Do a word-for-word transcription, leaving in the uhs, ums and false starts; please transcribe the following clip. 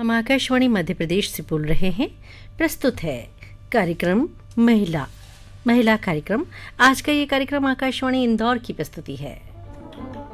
हम आकाशवाणी मध्य प्रदेश से बोल रहे हैं। प्रस्तुत है कार्यक्रम महिला महिला कार्यक्रम। आज का ये कार्यक्रम आकाशवाणी इंदौर की प्रस्तुति है।